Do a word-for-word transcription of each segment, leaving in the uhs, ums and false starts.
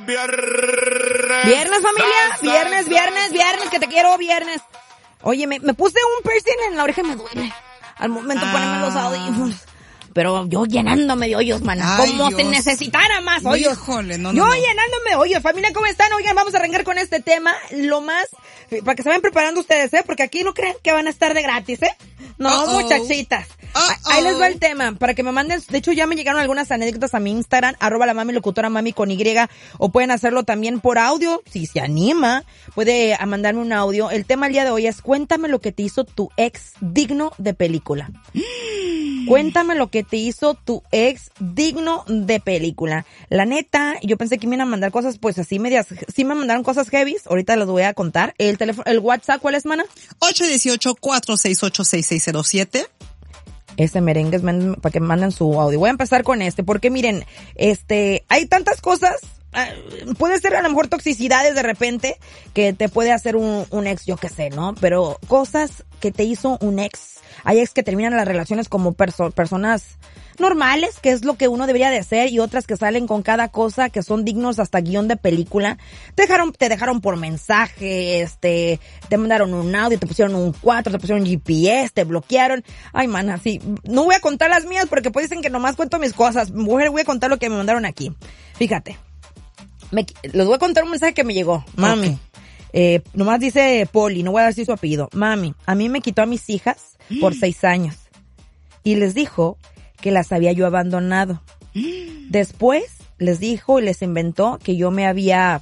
viernes. Viernes, familia. Viernes, viernes, viernes, que te quiero, viernes. Oye, me, me puse un piercing en la oreja y me duele. Al momento ah. ponerme los audífonos. Pero yo llenándome de hoyos, mana. Ay, como Dios. Si necesitara más hoyos. Híjole, no, no, yo no. llenándome de hoyos. Familia, ¿cómo están? Oigan, vamos a arrancar con este tema. Lo más, para que se vayan preparando ustedes, ¿eh? Porque aquí no creen que van a estar de gratis, ¿eh? No, uh-oh. muchachitas. Uh-oh. Ahí les va el tema, para que me manden. De hecho, ya me llegaron algunas anécdotas a mi Instagram, arroba la mami locutora mami con Y, o pueden hacerlo también por audio, si se anima, puede mandarme un audio. El tema el día de hoy es, cuéntame lo que te hizo tu ex digno de película. Cuéntame lo que te hizo tu ex digno de película. La neta, yo pensé que me iban a mandar cosas pues así medias, sí me mandaron cosas heavies, ahorita les voy a contar. El teléfono, el WhatsApp, ¿cuál es, mana? ocho uno ocho, cuatro seis ocho, seis seis cero siete. Ese merengue es para que me manden su audio. Voy a empezar con este, porque miren, este, hay tantas cosas. Uh, puede ser a lo mejor toxicidades de repente que te puede hacer un, un ex, yo qué sé, ¿no? Pero cosas que te hizo un ex. Hay ex que terminan las relaciones como perso- personas normales, que es lo que uno debería de ser, y otras que salen con cada cosa que son dignos hasta guión de película. Te dejaron, te dejaron por mensaje, este, te mandaron un audio, te pusieron un cuatro, te pusieron G P S, te bloquearon. Ay, mana, sí. No voy a contar las mías porque pues dicen que nomás cuento mis cosas. Mujer, voy a contar lo que me mandaron aquí. Fíjate. Me, les voy a contar un mensaje que me llegó. Mami. Okay. Eh, nomás dice Poli, no voy a decir su apellido. Mami, a mí me quitó a mis hijas por seis años. Y les dijo que las había yo abandonado. Después les dijo y les inventó que yo me había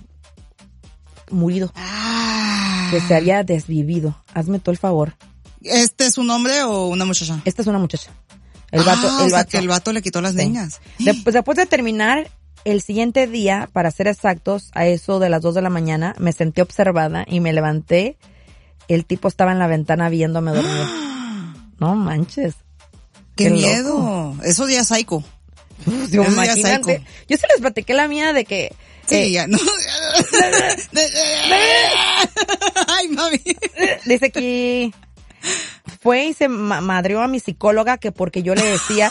murido. Ah. Que se había desvivido. Hazme todo el favor. ¿Este es un hombre o una muchacha? Esta es una muchacha. El vato, ah, el o sea vato. que el vato le quitó las sí. niñas. Después, después de terminar, el siguiente día, para ser exactos, a eso de las dos de la mañana, me sentí observada y me levanté. El tipo estaba en la ventana viéndome dormir. No manches. ¡Qué, Qué miedo! Loco. Eso ya es psycho. Pues, yo, imagínate. Yo se les platiqué la mía de que... Sí, eh, ya, no. Ay, mami. Dice aquí... Fue y se ma- madreó a mi psicóloga que porque yo le decía...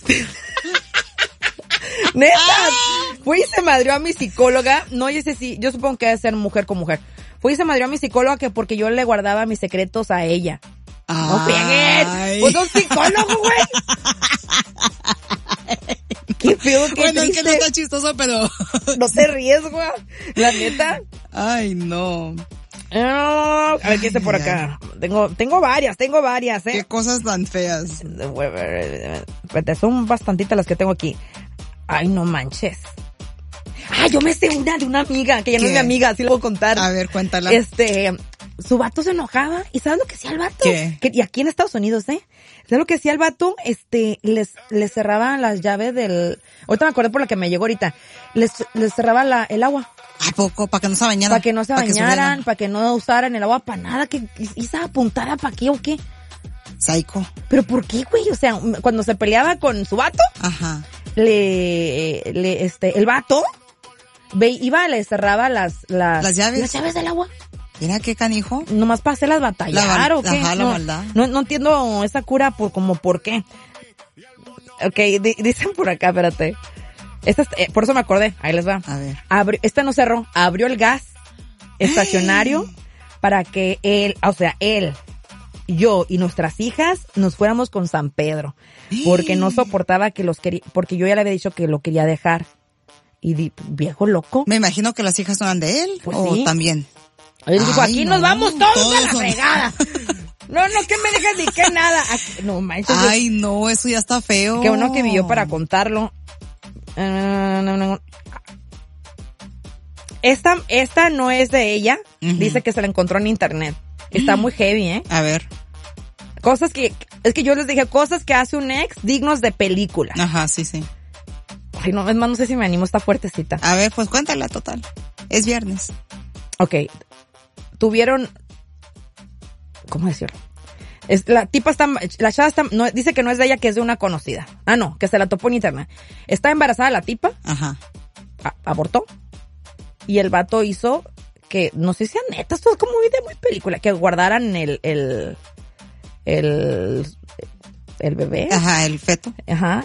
Neta, fue y se madrió a mi psicóloga. No, yo sé si, yo supongo que debe ser mujer con mujer. Fue y se madrió a mi psicóloga que porque yo le guardaba mis secretos a ella. Ay. No pegues. Pues un psicólogo, güey. Qué feo, qué bueno, triste. es que no está chistoso, pero... No te ríes, güey. La neta. Ay, no. Oh, a ver, ¿qué está por acá? Tengo, tengo varias, tengo varias, ¿eh? Qué cosas tan feas. Son bastantitas las que tengo aquí. Ay, no manches. Ah, yo me sé una de una amiga, que ya no es mi amiga, así lo voy a contar. A ver, cuéntala. Este, su vato se enojaba, ¿y sabes lo que hacía el vato? ¿Qué? Que, y aquí en Estados Unidos, ¿eh? ¿Sabes lo que hacía el vato? Este, les, les cerraban las llaves del, ahorita me acordé por la que me llegó ahorita, les, les cerraba la, el agua. ¿A poco? ¿Para que no se bañaran? Para que no se bañaran, para que no usaran el agua para nada, que, ¿y esa apuntada para qué o qué? Psycho. ¿Pero por qué, güey? O sea, cuando se peleaba con su vato, ajá, le, le, este, el vato, ve, iba, le cerraba las, las, las llaves, las llaves del agua. Mira qué canijo. Nomás para hacerlas batallar, ¿o qué? Ajá, la no, maldad. No, no entiendo esa cura por, como, ¿por qué? Okay, di, dicen por acá, espérate. Esta, eh, por eso me acordé, ahí les va. A ver. Abrió, esta no cerró, abrió el gas estacionario para que él, o sea, él, yo y nuestras hijas nos fuéramos con San Pedro, porque no soportaba que los quería, porque yo ya le había dicho que lo quería dejar. Y di, viejo loco. Me imagino que las hijas no eran de él, pues o sí. También. Él dijo, aquí no, nos vamos todos, todos a la son... fregada. No, no, que me dejes ni que nada. No manches. Ay, no, eso ya está feo. Qué bueno que vivió para contarlo. Uh, no, no. Esta, esta no es de ella. Uh-huh. Dice que se la encontró en internet. Está muy heavy, ¿eh? A ver. Cosas que, es que yo les dije, cosas que hace un ex dignos de película. Ajá, sí, sí. Ay, no, es más, no sé si me animo, está fuertecita. A ver, pues cuéntala, total. Es viernes. Ok. Tuvieron, ¿cómo decirlo? Es, la tipa está, la chava está, no, dice que no es de ella, que es de una conocida. Ah, no, que se la topó en internet. Está embarazada la tipa. Ajá. A, abortó. Y el vato hizo que, no sé si es neta, esto es como de muy película, que guardaran el, el, el, el bebé. Ajá, el feto. Ajá.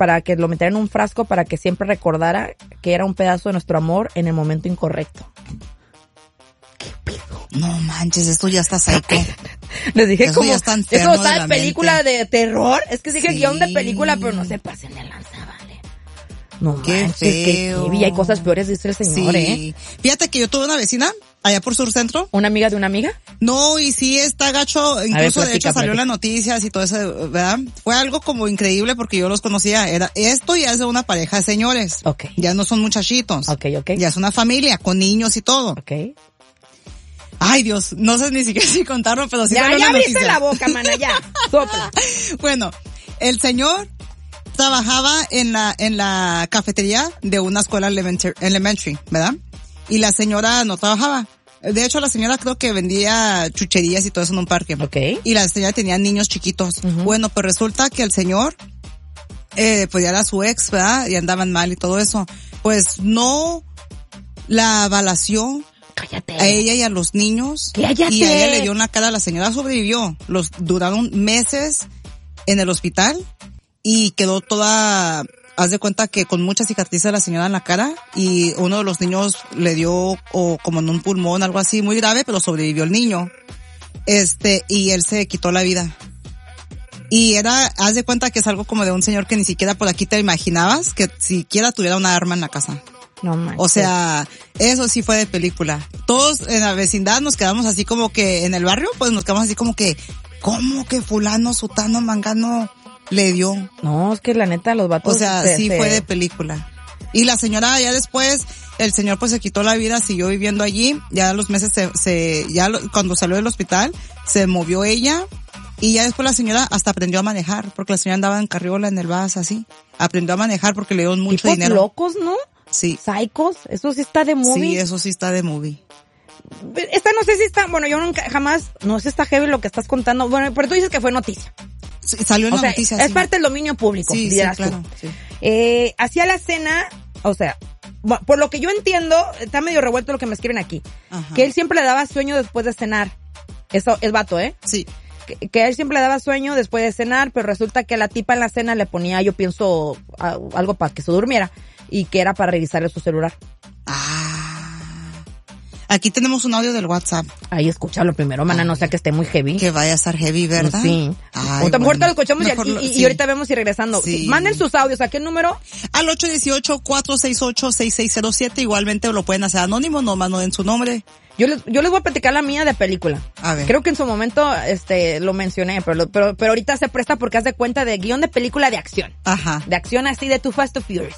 para que lo metiera en un frasco para que siempre recordara que era un pedazo de nuestro amor en el momento incorrecto. ¿Qué pedo? No manches, esto ya está psycho. Les dije Eso como, ya está es enfermo como de tal la película mente. de terror. Es que dije Sí. guión de película, pero no se pasen de lanza, vale. No Qué manches, que feo. heavy, hay cosas peores, dice el señor, Sí. ¿eh? Fíjate que yo tuve una vecina allá por Sur Centro. ¿Una amiga de una amiga? No, y sí está gacho, incluso platica, de hecho salió en platica. las noticias y todo eso, ¿verdad? Fue algo como increíble porque yo los conocía. Era esto ya es de una pareja de señores. Ok. Ya no son muchachitos. Ok, ok. Ya es una familia con niños y todo. Ok. Ay, Dios, no sé ni siquiera si contarlo, pero sí Ya, salió en ya las abriste noticias. la boca, mana, ya. Sopla. Bueno, el señor trabajaba en la en la cafetería de una escuela elementary, elementary, ¿verdad? Y la señora no trabajaba. De hecho, la señora creo que vendía chucherías y todo eso en un parque. Ok. Y la señora tenía niños chiquitos. Ujú. Bueno, pues resulta que el señor, eh, pues ya era su ex, ¿verdad? Y andaban mal y todo eso. Pues no la balació Cállate. a ella y a los niños. Cállate. Y a ella le dio una cara. La señora sobrevivió. Los duraron meses en el hospital y quedó toda, haz de cuenta que con muchas cicatrices la señora en la cara, y uno de los niños le dio o como en un pulmón, algo así muy grave, pero sobrevivió el niño. Este, y él se quitó la vida. Y era, haz de cuenta que es algo como de un señor que ni siquiera por aquí te imaginabas que siquiera tuviera una arma en la casa. No manches. O sea, eso sí fue de película. Todos en la vecindad nos quedamos así como que, en el barrio, pues nos quedamos así como que, ¿cómo que fulano, sutano, mangano le dio? No, es que la neta los vatos... O sea, se- sí se- fue de película. Y la señora ya después, el señor pues se quitó la vida, siguió viviendo allí, ya a los meses se, se ya lo- cuando salió del hospital, se movió ella, y ya después la señora hasta aprendió a manejar, porque la señora andaba en carriola, en el bus, así. Aprendió a manejar porque le dio mucho tipos dinero. locos, ¿no? Sí. Psychos, eso sí está de movie. Sí, eso sí está de movie. Esta no sé si está, bueno, yo nunca, jamás, no sé si está heavy lo que estás contando. Bueno, pero tú dices que fue noticia. Sí, salió en O la sea, noticia. es sí. parte del dominio público, Sí, sí, dirás tú. claro. Sí. Eh, hacía la cena, o sea, bu- por lo que yo entiendo, está medio revuelto lo que me escriben aquí. Ajá. Que él siempre le daba sueño después de cenar. Eso es vato, ¿eh? Sí. Que, que él siempre le daba sueño después de cenar, pero resulta que la tipa en la cena le ponía, yo pienso, a- algo para que se durmiera, y que era para revisarle su celular. Ah. Aquí tenemos un audio del WhatsApp. Ahí escúchalo primero, mana, no sea que esté muy heavy. Que vaya a estar heavy, ¿verdad? Sí. Ay, o a lo mejor bueno. te lo escuchamos y, Mejor y- lo- y sí. ahorita vemos y regresando. Sí. Manden sus audios. ¿A qué número? Al ocho uno ocho, cuatro seis ocho, seis seis cero siete. Igualmente lo pueden hacer anónimo, nomás no den su nombre. Yo les, yo les voy a platicar la mía de película. A ver. Creo que en su momento este lo mencioné, pero, lo- pero, pero ahorita se presta porque haz de cuenta de guión de película de acción. Ajá. De acción así de Too Fast, Too Furious.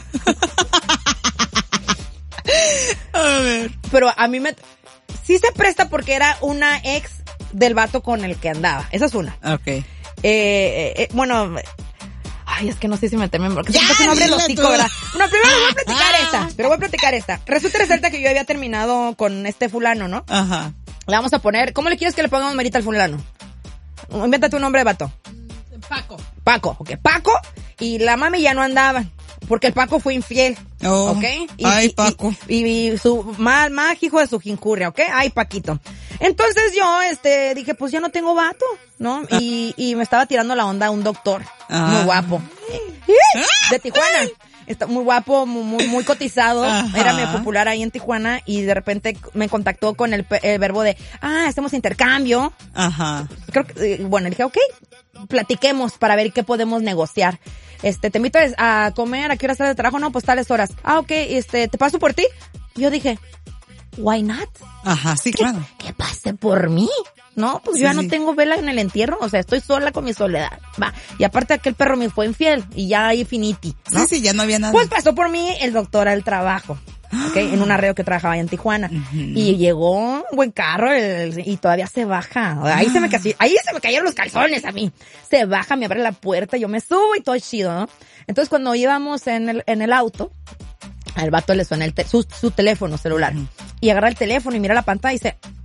A ver. Pero a mí me... Sí se presta porque era una ex del vato con el que andaba. Esa es una. Ok. Eh, eh, eh, bueno... Ay, es que no sé si meterme porque Ya, siempre se me abre el dile hocico, tú. ¿verdad? Bueno, primero les voy a platicar esta. Pero voy a platicar esta. Resulta y resalta que yo había terminado con este fulano, ¿no? Ajá. Le vamos a poner... ¿Cómo le quieres que le pongamos Marita al fulano? Invéntate un nombre de vato. Paco. Paco, ok. Paco y la mami ya no andaban. Porque el Paco fue infiel. Oh. ¿Ok? Y, Ay, y- Paco. Y, y- y su mal, mal hijo de su jincurria, ¿ok? Ay, Paquito. Entonces yo, este, dije, pues ya no tengo vato, ¿no? Y, y me estaba tirando la onda a un doctor. Ah. Muy guapo. De Tijuana. Está muy guapo, muy, muy, muy cotizado. Ajá. Era medio popular ahí en Tijuana y de repente me contactó con el, pe- el verbo de, ah, hacemos intercambio. Ajá. Creo que, eh, bueno, le dije, ok, platiquemos para ver qué podemos negociar. Este, te invito a comer, ¿a qué horas sales de trabajo? No, pues tales horas. Ah, ok, este, ¿te paso por ti? Yo dije, why not? Ajá, sí, claro. Que pase por mí. No, pues Sí, yo ya no sí. tengo vela en el entierro, o sea, estoy sola con mi soledad. Va. Y aparte aquel perro me fue infiel y ya hay finiti, ¿no? Sí, sí, ya no había nada. Pues pasó por mí el doctor al trabajo, ¿ok? En un arreo que trabajaba allá en Tijuana. Y llegó un buen carro el- y todavía se baja. Ahí se me casi, ahí se me cayeron los calzones a mí. Se baja, me abre la puerta, yo me subo y todo chido, ¿no? Entonces cuando íbamos en el, en el auto, al vato le suena el te- su, su teléfono celular. Y agarra el teléfono y mira la pantalla y dice,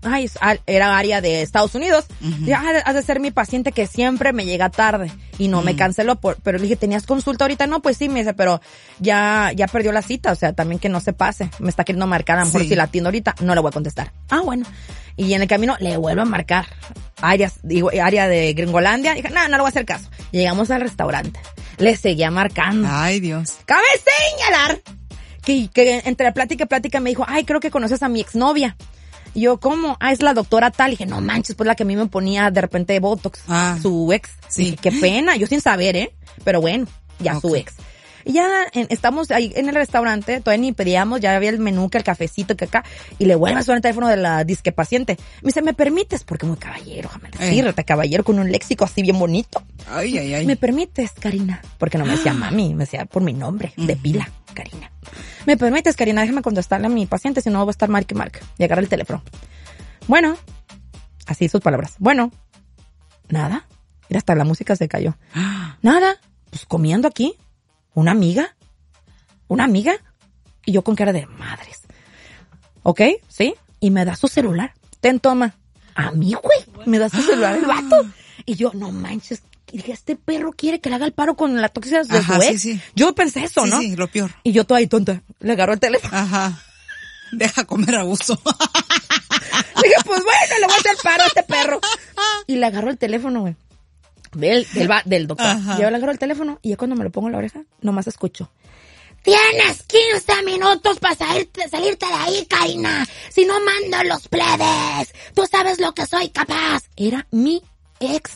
ay, era área de Estados Unidos. Uh-huh. Ya, has de ser mi paciente que siempre me llega tarde. Y no, uh-huh. me canceló, por, pero le dije, ¿tenías consulta ahorita? No, pues sí, me dice, pero ya, ya perdió la cita, o sea, también que no se pase. Me está queriendo marcar, a lo mejor sí. si la atiendo ahorita, no le voy a contestar. Ah, bueno. Y en el camino le vuelvo a marcar. Áreas, digo, área de Gringolandia. Dije, no, no le voy a hacer caso. Llegamos al restaurante. Le seguía marcando. Ay, Dios. Cabe señalar que, que entre la plática y plática me dijo, ay, creo que conoces a mi exnovia. Y yo, ¿cómo? Ah, es la doctora tal. Y dije, no manches, pues la que a mí me ponía de repente Botox. Ah, su ex. Sí. Dije, qué pena. Yo sin saber, ¿eh? Pero bueno, ya okay. su ex. Y ya en, estamos ahí en el restaurante, todavía ni pedíamos, ya había el menú, que el cafecito, que acá. Y le vuelve a sonar el teléfono de la disque paciente. Me dice, ¿me permites? Porque muy caballero, déjame decirte, caballero, con un léxico así bien bonito. Ay, ay, ay. ¿Me permites, Karina? Porque no me decía mami, me decía por mi nombre, de pila, Karina. ¿Me permites, Karina? Déjame contestarle a mi paciente, si no va a estar marque marque. Y agarra el teléfono. Bueno, así sus palabras. Bueno, nada. Mira, hasta la música se cayó. Nada, pues comiendo aquí. ¿Una amiga? ¿Una amiga? Y yo con cara de madres. ¿Ok? ¿Sí? Y me da su celular. Ten, toma. A mí, güey. Me da su celular el vato. Y yo, no manches. Y dije, este perro quiere que le haga el paro con la tóxica de Ajá, su ex. Sí, sí. Yo pensé eso, sí, ¿no? Sí, lo peor. Y yo toda ahí tonta. Le agarró el teléfono. Ajá. Deja comer a gusto. Dije, pues bueno, le voy a hacer paro a este perro. Y le agarró el teléfono, güey. Del, del, del doctor. Ajá. Yo le agarro el teléfono y ya cuando me lo pongo en la oreja, nomás escucho. Tienes quince minutos para salirte, salirte de ahí, Karina. Si no mando los plebes. Tú sabes lo que soy capaz. Era mi ex.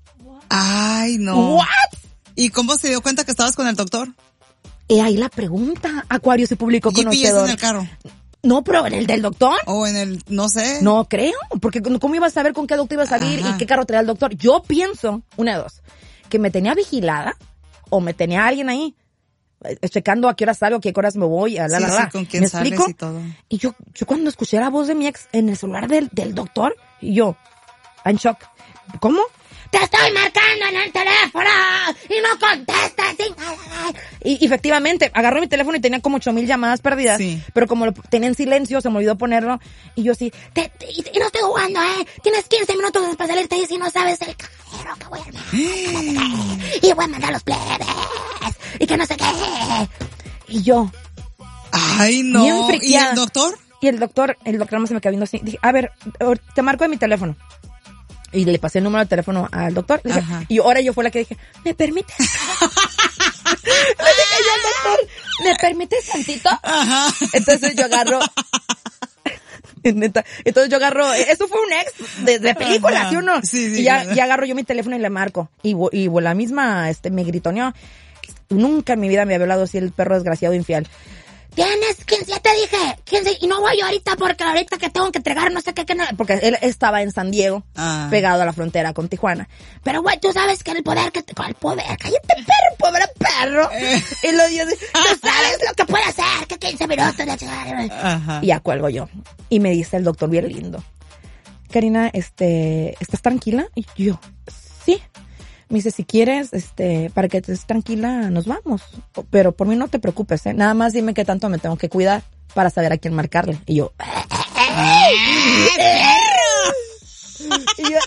Ay, no. ¿What? ¿Y cómo se dio cuenta que estabas con el doctor? Y ahí la pregunta. Acuario se publicó conocedor. ¿G P S en el carro? No, pero en el del doctor. O en el, no sé. No creo, porque ¿cómo ibas a saber con qué doctor iba a salir Ajá. y qué carro traía el doctor? Yo pienso, una de dos, que me tenía vigilada o me tenía alguien ahí checando a qué horas salgo, a qué horas me voy, a la, sí, la, la. Sí, con quién ¿Me sales explico? Y todo. Y yo, yo cuando escuché la voz de mi ex en el celular del, del doctor, y yo, en shock. ¿Cómo? Te estoy marcando en el teléfono y no contestas. Y, y efectivamente, agarró mi teléfono y tenía como ocho mil llamadas perdidas. Sí. Pero como lo tenía en silencio, se me olvidó ponerlo. Y yo sí, te, te, y, y no estoy jugando, ¿eh? Tienes quince minutos para salirte y si no sabes el cagadero que voy a armar. Que no sé qué. Y voy a mandar los plebes. Y que no sé qué. Y yo. Ay, no. ¿Y el doctor? Y el doctor, el doctor más se me quedó viendo así. Dije, a ver, te marco de mi teléfono. Y le pasé el número de teléfono al doctor. Dije, y ahora yo fue la que dije, ¿me permites? Le dije yo al doctor, ¿me permites tantito? Ajá. Entonces yo agarro... Neta. Entonces yo agarro... Eso fue un ex de, de película, ¿sí o no? Sí, sí. Y ya, ya agarro yo mi teléfono y le marco. Y, y la misma este me gritoneó. Nunca en mi vida me había hablado así el perro desgraciado infiel. Tienes quince, ya te dije, quince, y no voy yo ahorita porque ahorita que tengo que entregar no sé qué, que no, porque él estaba en San Diego, ah. pegado a la frontera con Tijuana. Pero güey, tú sabes que el poder que te, con el poder, cállate perro, pobre perro. Eh. Y lo dice, tú sabes lo que puede hacer, que quince minutos de Ajá. Y ya cuelgo yo. Y me dice el doctor bien lindo. Karina, este, ¿estás tranquila? Y yo, sí. Me dice, si quieres, este, para que estés tranquila, nos vamos. Pero por mí no te preocupes, ¿eh? Nada más dime qué tanto me tengo que cuidar para saber a quién marcarle. Y yo, y yo,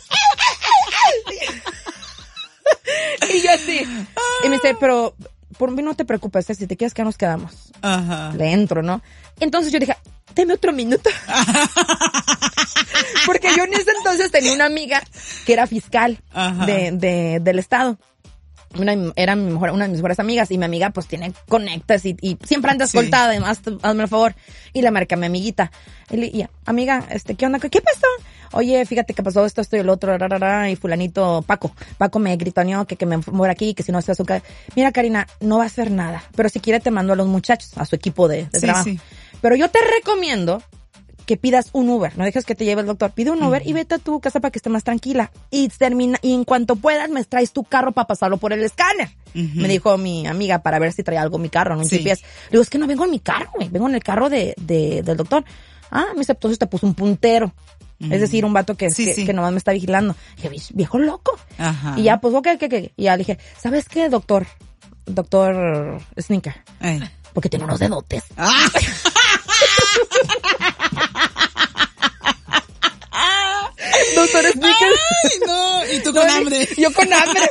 y yo así. Y me dice, pero por mí no te preocupes, ¿eh? Si te quieres que nos quedamos. Ajá. Le entro, ¿no? Entonces yo dije, deme otro minuto. Porque yo en ese entonces tenía una amiga que era fiscal de, de, del estado. Una, era mi mejor, una de mis mejores amigas y mi amiga pues tiene conectas y, y siempre anda escoltada, sí. Además, hazme el favor. Y le marca a mi amiguita. Y le y, amiga, este, ¿qué onda? ¿Qué pasó? Oye, fíjate que pasó esto, esto y el otro, rarara, y fulanito, Paco. Paco me gritoneó que, que me muera aquí, que si no hace azúcar. Mira, Karina, no va a hacer nada. Pero si quiere te mando a los muchachos, a su equipo de, de sí, trabajo. Sí. Pero yo te recomiendo que pidas un Uber, no dejes que te lleve el doctor, pide un Uber uh-huh. y vete a tu casa para que estés más tranquila. Y termina, y en cuanto puedas me traes tu carro para pasarlo por el escáner. Uh-huh. Me dijo mi amiga para ver si traía algo en mi carro, no un sí. G P S. Le digo, es que no vengo en mi carro, güey, vengo en el carro de, de, del doctor. Ah, me dice, entonces te puso un puntero. Uh-huh. Es decir, un vato que, sí, que, sí. que nomás me está vigilando. Y dije, viejo loco. Uh-huh. Y ya, pues, ok, ok, ok. Y ya le dije, ¿sabes qué, doctor? Doctor Sneaker. Ay. Porque tiene unos dedotes. Ah. tú con hambre. Yo con hambre.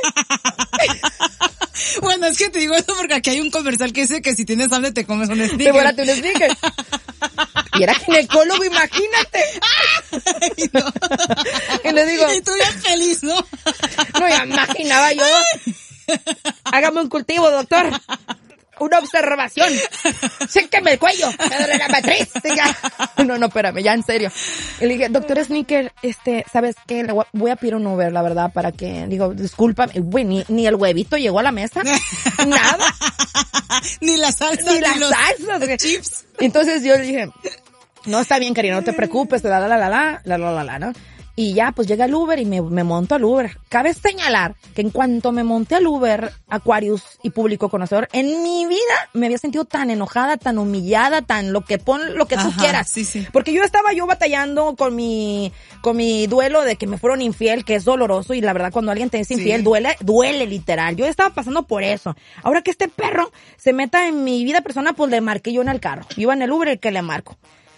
Bueno, es que te digo eso porque aquí hay un comercial que dice que si tienes hambre te comes un sneaker. Devórate un sneaker. Y era ginecólogo, imagínate. Ay, no. Y le digo... Y tú bien feliz, ¿no? No, ya imaginaba yo. Hágame un cultivo, doctor. Una observación. Chéqueme el cuello. Me duele la matriz. No, no, espérame, ya en serio. Y le dije, doctor Sneaker, este, ¿sabes qué? Le voy a pedir un Uber, la verdad, para que, digo, discúlpame. Güey, ni, ni el huevito llegó a la mesa. Nada. Ni la salsa. Ni, ni las los salsas. Chips. Entonces yo le dije, no, está bien, cariño, no te preocupes, la, la, la, la, la, la, la, la, la, ¿no? Y ya, pues llega el Uber y me, me monto al Uber. Cabe señalar que en cuanto me monté al Uber, Aquarius y público conocedor, en mi vida me había sentido tan enojada, tan humillada, tan lo que pon, lo que tú Ajá, quieras. Sí, sí. Porque yo estaba yo batallando con mi, con mi duelo de que me fueron infiel, que es doloroso, y la verdad cuando alguien te es infiel, sí. duele, duele literal. Yo estaba pasando por eso. Ahora que este perro se meta en mi vida personal, pues le marqué yo en el carro. Yo iba en el Uber y que le marco.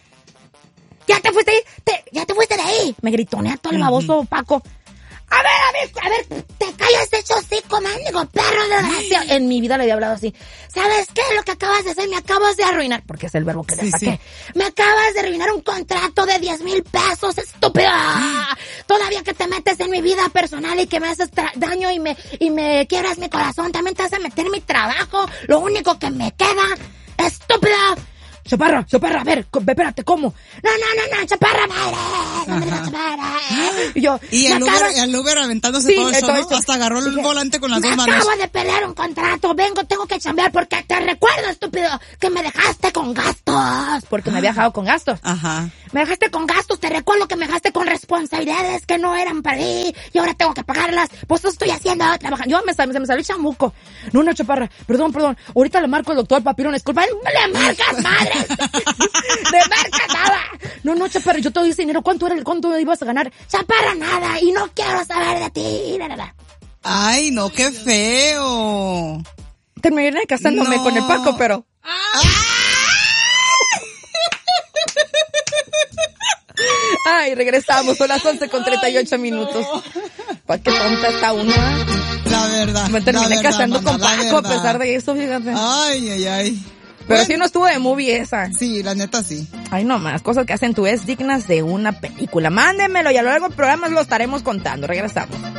¡Ya te fuiste ahí! Te, ¡Ya te fuiste de ahí! Me gritonea todo el baboso uh-huh. Paco. A ver, a ver, a ver, te callas de hecho hocico, mendigo perro de desgracia. En mi vida le había hablado así. ¿Sabes qué? Lo que acabas de hacer, me acabas de arruinar. Porque es el verbo que le sí, saqué. Sí. Me acabas de arruinar un contrato de diez mil pesos, estúpida. Todavía que te metes en mi vida personal y que me haces tra- daño y me, y me quiebras mi corazón, también te vas a meter en mi trabajo. Lo único que me queda, estúpida. Chaparra, chaparra, a ver, espérate, ¿cómo? No, no, no, no, chaparra, madre, ¿dónde la chaparra? Y yo, y el Uber, acabas... el Uber aventándose sí, todo eso, ¿no? Esto. Hasta agarró el dije, volante con las dos manos. Acabo de pelear un contrato, vengo, tengo que chambear porque te recuerdo, estúpido, que me dejaste con gastos. Porque me había dejado con gastos. Ajá. Me dejaste con gastos, te recuerdo que me dejaste con responsabilidades que no eran para mí y ahora tengo que pagarlas. Pues eso estoy haciendo, trabajando. Yo me, me, me salió el chamuco. No, no, chaparra, perdón, perdón. Ahorita le marco al doctor Papirón, disculpa. ¡Le marcas, madre! ¡Le marcas nada! No, no, chaparra, yo te doy ese dinero. ¿Cuánto era el, cuánto ibas a ganar? Chaparra, nada. Y no quiero saber de ti. Nada. Ay, no, qué feo. Terminé casándome no. con el Paco, pero... ¡Ah! Ay, regresamos, son las once con treinta y ocho minutos. ¿Para qué tonta está una? La verdad. Me terminé la casando verdad, con Paco a pesar de eso, fíjate. Ay, ay, ay. Pero bueno, sí no estuvo de movie esa. Sí, la neta sí. Ay, no más, cosas que hacen tú es dignas de una película. Mándemelo y a lo largo del programa lo estaremos contando. Regresamos.